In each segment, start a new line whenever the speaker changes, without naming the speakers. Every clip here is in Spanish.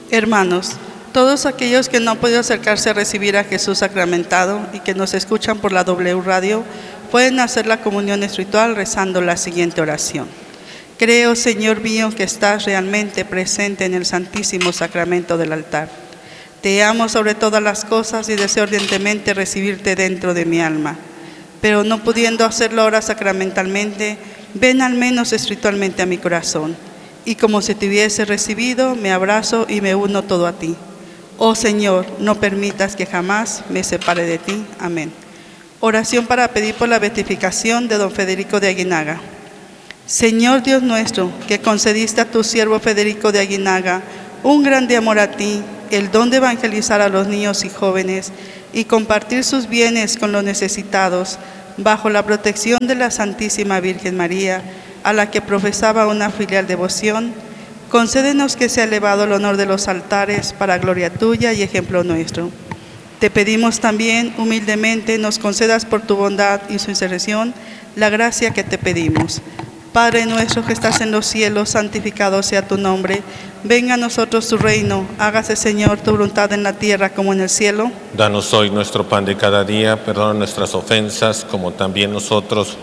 Hermanos, todos aquellos que no han podido acercarse a recibir a Jesús sacramentado y que nos escuchan por la W Radio, pueden hacer la comunión espiritual rezando la siguiente oración. Creo, Señor mío, que estás realmente presente en el Santísimo Sacramento del altar. Te amo sobre todas las cosas y deseo ardientemente recibirte dentro de mi alma. Pero no pudiendo hacerlo ahora sacramentalmente, ven al menos espiritualmente a mi corazón. Y como si te hubiese recibido, me abrazo y me uno todo a ti. Oh Señor, no permitas que jamás me separe de ti. Amén. Oración para pedir por la beatificación de don Federico de Aguinaga. Señor Dios nuestro, que concediste a tu siervo Federico de Aguinaga un grande amor a ti, el don de evangelizar a los niños y jóvenes y compartir sus bienes con los necesitados, bajo la protección de la Santísima Virgen María, a la que profesaba una filial devoción, concédenos que sea elevado el honor de los altares para gloria tuya y ejemplo nuestro. Te pedimos también, humildemente, nos concedas por tu bondad y su intercesión la gracia que te pedimos. Padre nuestro que estás en los cielos, santificado sea tu nombre. Venga a nosotros tu reino. Hágase, Señor, tu voluntad en la tierra como en el cielo.
Danos hoy nuestro pan de cada día. Perdona nuestras ofensas, como también nosotros.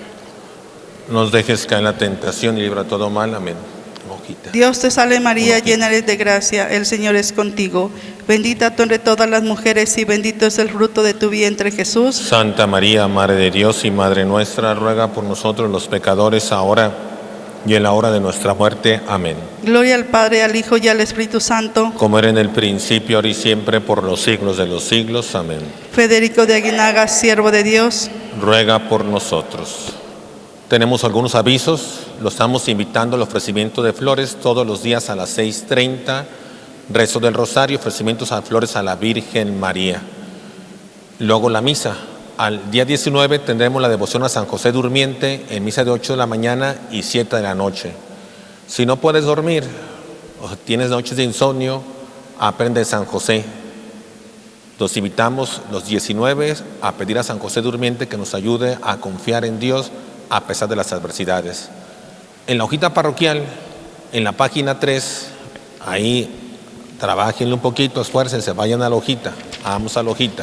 Nos dejes caer en la tentación y libra todo mal. Amén. Hojita.
Dios te salve María, llena eres de gracia, el Señor es contigo. Bendita tú entre todas las mujeres y bendito es el fruto de tu vientre, Jesús.
Santa María, Madre de Dios y Madre nuestra, ruega por nosotros los pecadores, ahora y en la hora de nuestra muerte. Amén.
Gloria al Padre, al Hijo y al Espíritu Santo.
Como era en el principio, ahora y siempre, por los siglos de los siglos. Amén.
Federico de Aguinaga, siervo de Dios,
ruega por nosotros. Tenemos algunos avisos. Lo estamos invitando al ofrecimiento de flores todos los días a las 6:30. Rezo del Rosario, ofrecimientos a flores a la Virgen María. Luego la misa. Al día 19 tendremos la devoción a San José Durmiente en misa de 8 de la mañana y 7 de la noche. Si no puedes dormir o tienes noches de insomnio, aprende San José. Los invitamos los 19 a pedir a San José Durmiente que nos ayude a confiar en Dios a pesar de las adversidades. En la hojita parroquial, en la página 3, ahí trabajenle un poquito, esfuércense, vayan a la hojita, vamos a la hojita.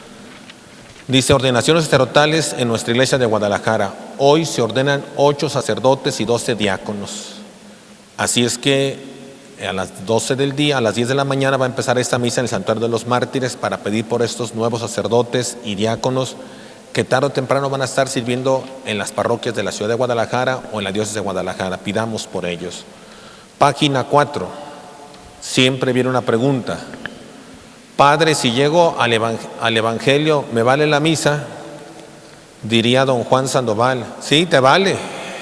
Dice ordenaciones sacerdotales en nuestra iglesia de Guadalajara. Hoy se ordenan 8 sacerdotes y 12 diáconos. Así es que a las 12 del día, a las 10 de la mañana va a empezar esta misa en el Santuario de los Mártires para pedir por estos nuevos sacerdotes y diáconos que tarde o temprano van a estar sirviendo en las parroquias de la ciudad de Guadalajara o en la diócesis de Guadalajara. Pidamos por ellos. Página 4. Siempre viene una pregunta. Padre, si llego al Evangelio, ¿me vale la misa? Diría don Juan Sandoval. Sí, te vale.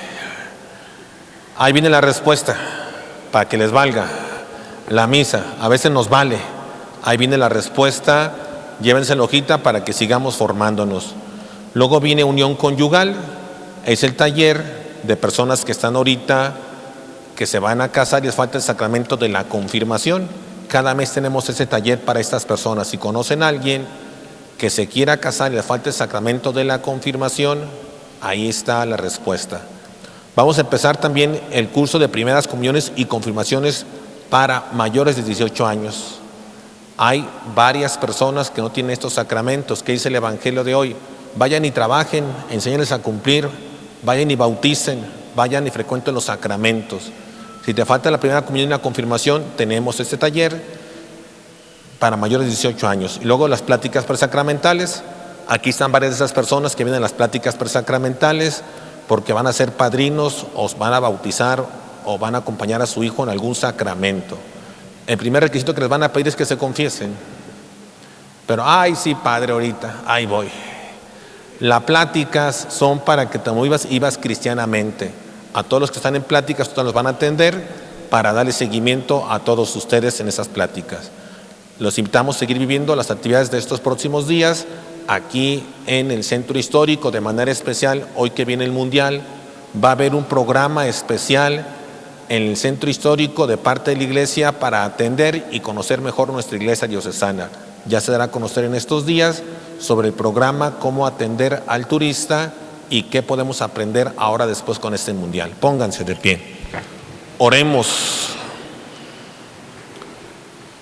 Ahí viene la respuesta, para que les valga. La misa, a veces nos vale. Ahí viene la respuesta, llévense la hojita para que sigamos formándonos. Luego viene unión conyugal, es el taller de personas que están ahorita, que se van a casar y les falta el sacramento de la confirmación. Cada mes tenemos ese taller para estas personas. Si conocen a alguien que se quiera casar y le falta el sacramento de la confirmación, ahí está la respuesta. Vamos a empezar también el curso de primeras comuniones y confirmaciones para mayores de 18 años. Hay varias personas que no tienen estos sacramentos. ¿Qué dice el Evangelio de hoy? Vayan y trabajen, enséñenles a cumplir, vayan y bauticen, vayan y frecuenten los sacramentos. Si te falta la primera comunión y la confirmación, tenemos este taller para mayores de 18 años. Y luego las pláticas presacramentales. Aquí están varias de esas personas que vienen a las pláticas presacramentales porque van a ser padrinos o van a bautizar o van a acompañar a su hijo en algún sacramento. El primer requisito que les van a pedir es que se confiesen. Pero, ay, sí, padre, ahorita, ahí voy. Las pláticas son para que te ibas cristianamente. A todos los que están en pláticas, ustedes los van a atender para darle seguimiento a todos ustedes en esas pláticas. Los invitamos a seguir viviendo las actividades de estos próximos días aquí en el Centro Histórico. De manera especial, hoy que viene el Mundial, va a haber un programa especial en el Centro Histórico de parte de la iglesia para atender y conocer mejor nuestra iglesia diocesana. Ya se dará a conocer en estos días sobre el programa, cómo atender al turista y qué podemos aprender ahora después con este Mundial. Pónganse de pie. Oremos.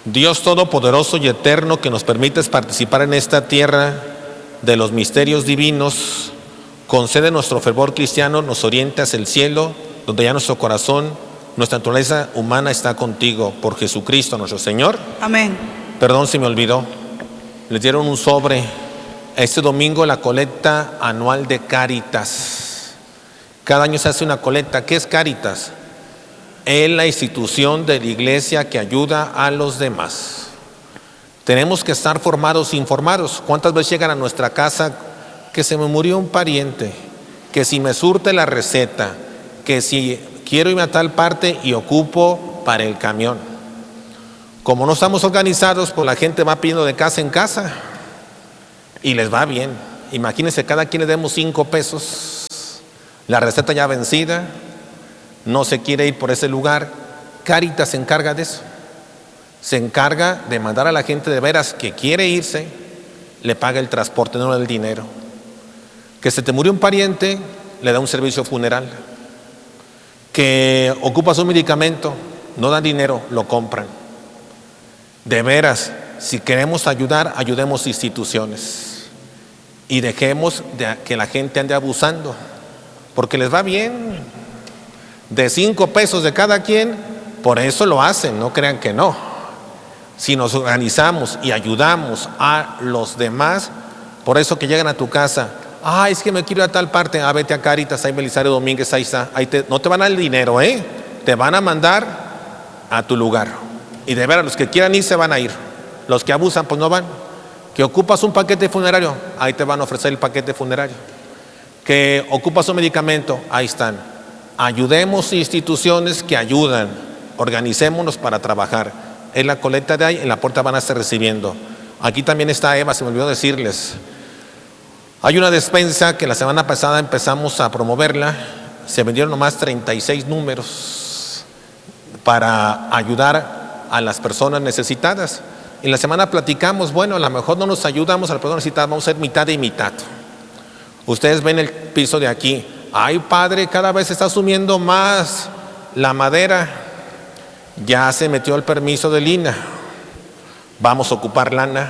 Dios Todopoderoso y Eterno, que nos permites participar en esta tierra de los misterios divinos, concede nuestro fervor cristiano, nos oriente hacia el cielo, donde ya nuestro corazón, nuestra naturaleza humana está contigo, por Jesucristo nuestro Señor.
Amén.
Perdón si me olvidó, les dieron un sobre. Este domingo la colecta anual de Cáritas. Cada año se hace una colecta. ¿Qué es Cáritas? Es la institución de la iglesia que ayuda a los demás. Tenemos que estar formados e informados. ¿Cuántas veces llegan a nuestra casa que se me murió un pariente? Que si me surte la receta, que si quiero irme a tal parte y ocupo para el camión. Como no estamos organizados, pues la gente va pidiendo de casa en casa y les va bien. Imagínense, cada quien le demos 5 pesos, la receta ya vencida, no se quiere ir por ese lugar. Cáritas se encarga de eso. Se encarga de mandar a la gente de veras que quiere irse, le paga el transporte, no el dinero. Que se te murió un pariente, le da un servicio funeral. Que ocupas un medicamento, no dan dinero, lo compran. De veras, si queremos ayudar, ayudemos instituciones y dejemos de que la gente ande abusando, porque les va bien. De 5 pesos de cada quien, por eso lo hacen, no crean que no. Si nos organizamos y ayudamos a los demás, por eso que llegan a tu casa, es que me quiero ir a tal parte, vete a Cáritas, ahí Belisario Domínguez, ahí está, no te van a dar el dinero, te van a mandar a tu lugar. Y de veras, los que quieran ir se van a ir, los que abusan pues no van. Que ocupas un paquete funerario, ahí te van a ofrecer el paquete funerario. Que ocupas un medicamento, ahí están. Ayudemos instituciones que ayudan, organicémonos para trabajar. En la colecta de ahí, en la puerta van a estar recibiendo. Aquí también está Eva, se me olvidó decirles. Hay una despensa que la semana pasada empezamos a promoverla, se vendieron nomás 36 números para ayudar a las personas necesitadas. En la semana platicamos, bueno, a lo mejor no nos ayudamos a las personas necesitadas, vamos a hacer mitad y mitad. Ustedes ven el piso de aquí. Ay, padre, cada vez se está sumiendo más la madera. Ya se metió el permiso de Lina. Vamos a ocupar lana.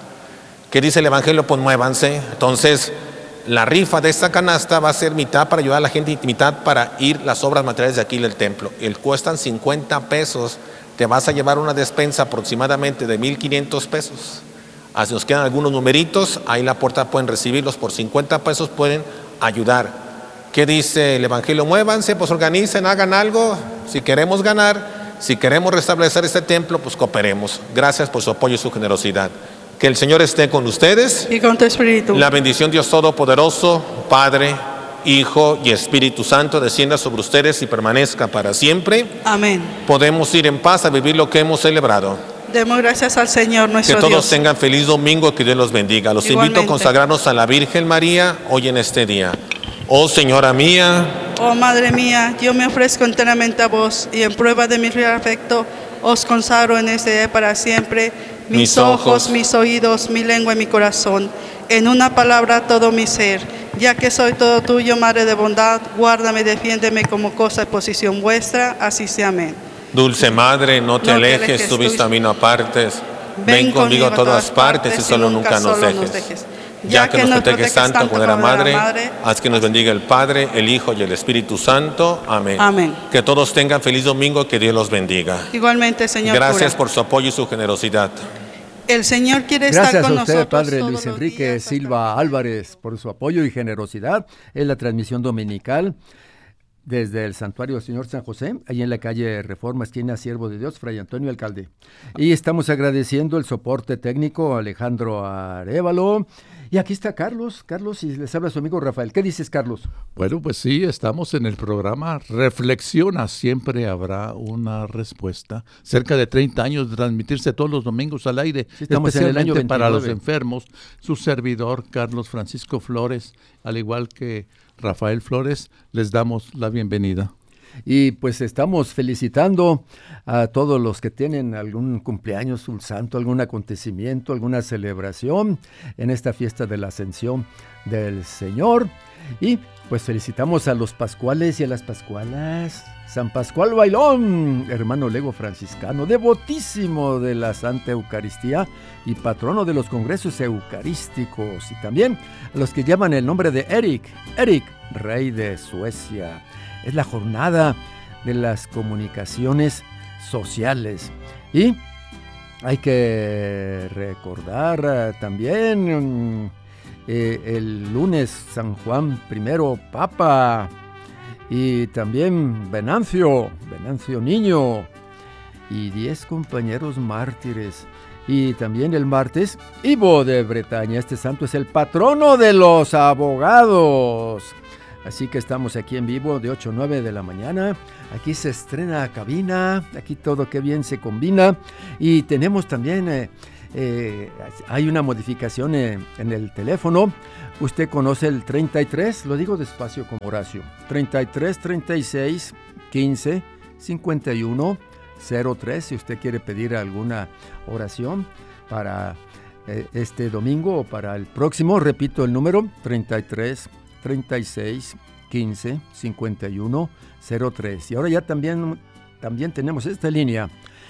¿Qué dice el Evangelio? Pues muévanse. Entonces, la rifa de esta canasta va a ser mitad para ayudar a la gente y mitad para ir las obras materiales de aquí del templo. Cuestan 50 pesos. Te vas a llevar una despensa aproximadamente de 1,500 pesos. Así nos quedan algunos numeritos. Ahí en la puerta pueden recibirlos. Por 50 pesos pueden ayudar. ¿Qué dice el Evangelio? Muévanse, pues organicen, hagan algo. Si queremos ganar, si queremos restablecer este templo, pues cooperemos. Gracias por su apoyo y su generosidad. Que el Señor esté con ustedes.
Y con tu espíritu.
La bendición Dios Todopoderoso, Padre, Hijo y Espíritu Santo descienda sobre ustedes y permanezca para siempre.
Amén.
Podemos ir en paz a vivir lo que hemos celebrado.
Demos gracias al Señor nuestro
Dios. Que todos
Dios.
tengan feliz domingo, que Dios los bendiga. Los invito a consagrarnos a la Virgen María hoy en este día. Oh Señora mía,
oh Madre mía, yo me ofrezco enteramente a vos y en prueba de mi real afecto os consagro en este día para siempre mis ojos, mis oídos, mi lengua y mi corazón. En una palabra todo mi ser, ya que soy todo tuyo, Madre de bondad, guárdame, defiéndeme como cosa y posición vuestra, así sea. Amén.
Dulce Madre, no te alejes, tu vista a mí no apartes. Ven conmigo a todas partes y solo nunca nos dejes. Ya que nos protege Santa cuando era Madre, haz que nos bendiga el Padre, el Hijo y el Espíritu Santo. Amén.
Amén.
Que todos tengan feliz domingo, que Dios los bendiga.
Igualmente, Señor.
Gracias por su apoyo y su generosidad.
El Señor quiere estar con nosotros.
Gracias a usted, Padre Luis Enrique Silva Álvarez, por su apoyo y generosidad en la transmisión dominical desde el Santuario del Señor San José, ahí en la calle Reforma, esquina Siervo de Dios, Fray Antonio Alcalde. Y estamos agradeciendo el soporte técnico a Alejandro Arévalo. Y aquí está Carlos, y les habla su amigo Rafael. ¿Qué dices, Carlos?
Bueno, pues sí, estamos en el programa Reflexiona, siempre habrá una respuesta. Cerca de 30 años de transmitirse todos los domingos al aire,
sí, estamos en el año 29.
Para los enfermos. Su servidor, Carlos Francisco Flores, al igual que Rafael Flores, les damos la bienvenida.
Y pues estamos felicitando a todos los que tienen algún cumpleaños, un santo, algún acontecimiento, alguna celebración en esta fiesta de la Ascensión del Señor. Y pues felicitamos a los pascuales y a las pascualas. San Pascual Bailón, hermano lego franciscano, devotísimo de la Santa Eucaristía y patrono de los congresos eucarísticos. Y también a los que llaman el nombre de Erik, rey de Suecia. Es la jornada de las comunicaciones sociales. Y hay que recordar también el lunes San Juan I, Papa, y también Venancio Niño, y 10 compañeros mártires. Y también el martes, Ivo de Bretaña. Este santo es el patrono de los abogados. Así que estamos aquí en vivo de 8 a 9 de la mañana. Aquí se estrena cabina, aquí todo qué bien se combina. Y tenemos también, hay una modificación en el teléfono. Usted conoce el 33, lo digo despacio como Horacio. 33 36 15 51 03. Si usted quiere pedir alguna oración para este domingo o para el próximo, repito el número: 33 36 15 51 03. Y ahora ya también tenemos esta línea: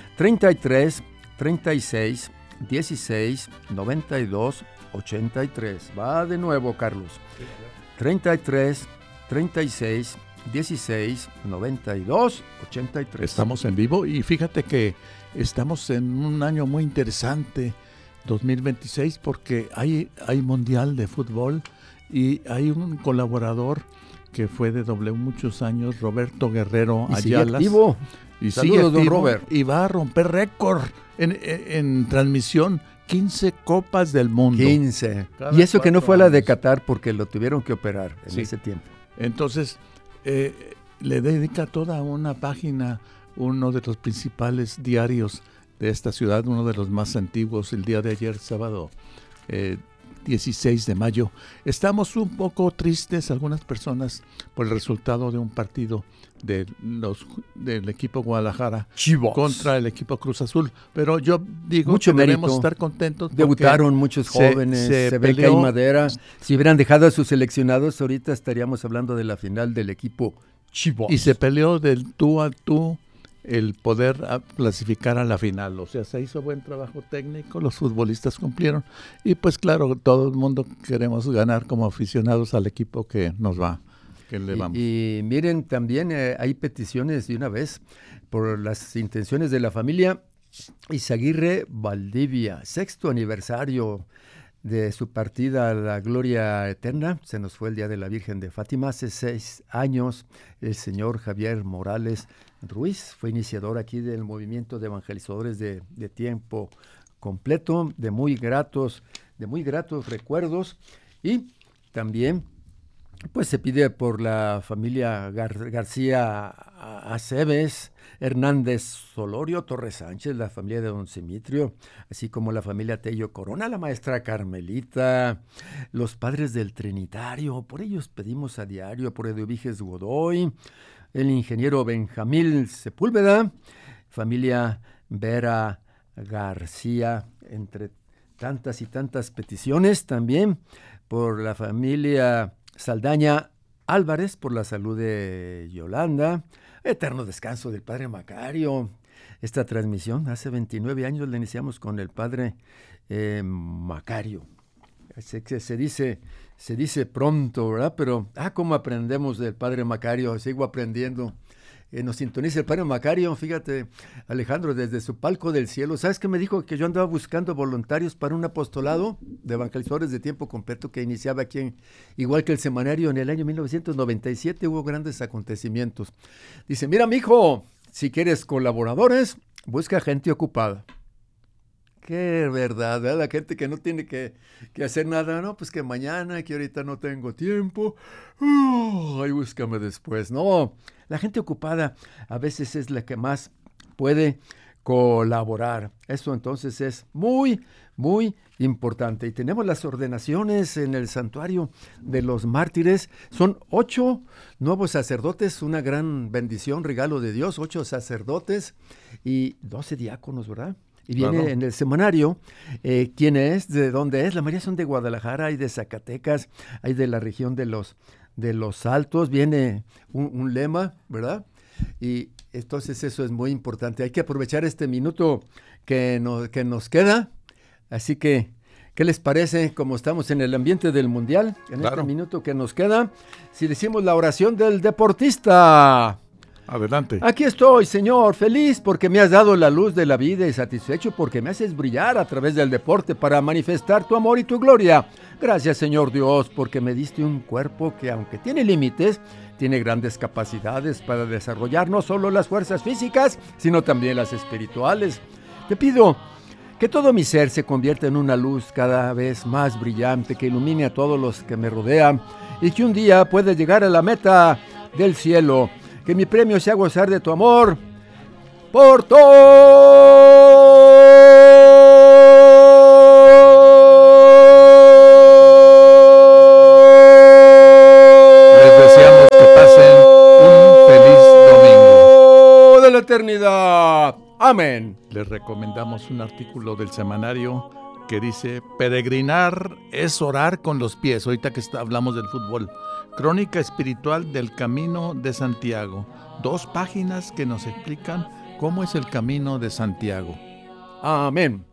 33 36 16 92 83. Va de nuevo, Carlos. 33 36 16 92 83.
Estamos en vivo y fíjate que estamos en un año muy interesante, 2026, porque hay Mundial de Fútbol. Y hay un colaborador que fue de W muchos años, Roberto Guerrero Ayala.
Sigue activo.
Y
Saludos,
sigue activo,
don Robert.
y va a romper récord en transmisión. 15 copas del mundo.
15. Y eso que no fue la de Qatar porque lo tuvieron que operar en ese tiempo.
Entonces, le dedica toda una página, uno de los principales diarios de esta ciudad, uno de los más antiguos, el día de ayer, sábado 16 de mayo. Estamos un poco tristes, algunas personas, por el resultado de un partido del equipo Guadalajara
Chivas
contra el equipo Cruz Azul. Pero yo digo
mucho
que
mérito.
debemos estar contentos.
Debutaron muchos jóvenes, se ve que hay madera. Si hubieran dejado a sus seleccionados, ahorita estaríamos hablando de la final del equipo Chivas.
Y se peleó del tú a tú el poder clasificar a la final. O sea, se hizo buen trabajo técnico, los futbolistas cumplieron. Y pues claro, todo el mundo queremos ganar como aficionados al equipo que nos va, que le vamos.
Y miren, también hay peticiones de una vez por las intenciones de la familia Izaguirre Valdivia, 6º aniversario de su partida a la gloria eterna. Se nos fue el Día de la Virgen de Fátima hace 6 años. El señor Javier Morales Ruiz fue iniciador aquí del movimiento de evangelizadores de tiempo completo, de muy gratos recuerdos. Y también pues se pide por la familia García Aceves, Hernández Solorio, Torres Sánchez, la familia de don Simitrio, así como la familia Tello Corona, la maestra Carmelita, los padres del Trinitario. Por ellos pedimos a diario, por Eduviges Godoy, el ingeniero Benjamín Sepúlveda, familia Vera García, entre tantas y tantas peticiones. También por la familia Saldaña Álvarez, por la salud de Yolanda, eterno descanso del padre Macario. Esta transmisión hace 29 años la iniciamos con el padre Macario. Se dice pronto, ¿verdad? Pero, cómo aprendemos del padre Macario, sigo aprendiendo. Nos sintoniza el padre Macario, fíjate, Alejandro, desde su palco del cielo. ¿Sabes qué me dijo? Que yo andaba buscando voluntarios para un apostolado de evangelizadores de tiempo completo que iniciaba aquí, igual que el semanario, en el año 1997. Hubo grandes acontecimientos. Dice, mira, mijo, si quieres colaboradores, busca gente ocupada. Qué verdad, ¿verdad? La gente que no tiene que hacer nada, no, pues que mañana, que ahorita no tengo tiempo, ay, búscame después. No, la gente ocupada a veces es la que más puede colaborar. Eso entonces es muy, muy importante. Y tenemos las ordenaciones en el santuario de los mártires. Son 8 nuevos sacerdotes, una gran bendición, regalo de Dios, 8 sacerdotes y 12 diáconos, ¿verdad? Y viene en el semanario quién es, de dónde es. La mayoría son de Guadalajara, hay de Zacatecas, hay de la región de los Altos. Viene un lema, ¿verdad? Y entonces eso es muy importante. Hay que aprovechar este minuto que nos queda. Así que, ¿qué les parece? Como estamos en el ambiente del Mundial, en
Claro.
este minuto que nos queda, si decimos la oración del deportista.
Adelante.
Aquí estoy, Señor, feliz porque me has dado la luz de la vida y satisfecho porque me haces brillar a través del deporte para manifestar tu amor y tu gloria. Gracias, Señor Dios, porque me diste un cuerpo que, aunque tiene límites, tiene grandes capacidades para desarrollar no solo las fuerzas físicas, sino también las espirituales. Te pido que todo mi ser se convierta en una luz cada vez más brillante que ilumine a todos los que me rodean y que un día pueda llegar a la meta del cielo. Que mi premio sea gozar de tu amor por todo.
Les deseamos que pasen un feliz domingo.
De la eternidad. Amén.
Les recomendamos un artículo del semanario que dice: peregrinar es orar con los pies. Ahorita que hablamos del fútbol. Crónica espiritual del Camino de Santiago. 2 páginas que nos explican cómo es el Camino de Santiago.
Amén.